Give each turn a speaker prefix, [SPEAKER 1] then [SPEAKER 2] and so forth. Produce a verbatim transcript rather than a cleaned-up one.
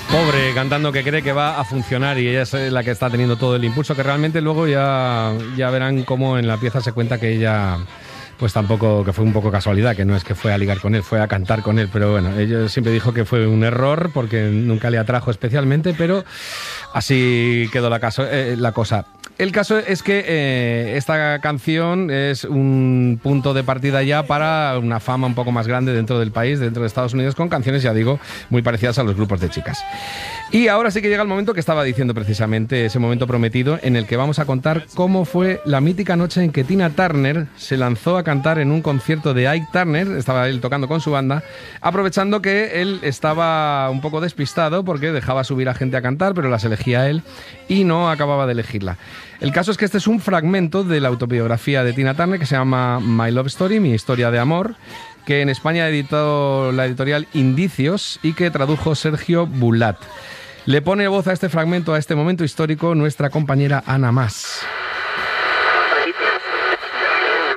[SPEAKER 1] Pobre, cantando que cree que va a funcionar y ella es la que está teniendo todo el impulso, que realmente luego ya, ya verán cómo en la pieza se cuenta que ella, pues tampoco, que fue un poco casualidad, que no es que fue a ligar con él, fue a cantar con él, pero bueno, ella siempre dijo que fue un error porque nunca le atrajo especialmente, pero así quedó la, caso, eh, la cosa. El caso es que eh, esta canción es un punto de partida ya para una fama un poco más grande dentro del país, dentro de Estados Unidos, con canciones, ya digo, muy parecidas a los grupos de chicas. Y ahora sí que llega el momento que estaba diciendo precisamente, ese momento prometido en el que vamos a contar cómo fue la mítica noche en que Tina Turner se lanzó a cantar en un concierto de Ike Turner, estaba él tocando con su banda, aprovechando que él estaba un poco despistado porque dejaba subir a gente a cantar, pero las elegía él y no acababa de elegirla. El caso es que este es un fragmento de la autobiografía de Tina Turner que se llama My Love Story, mi historia de amor, que en España ha editado la editorial Indicios y que tradujo Sergio Bulat. Le pone voz a este fragmento, a este momento histórico, nuestra compañera Ana Mas.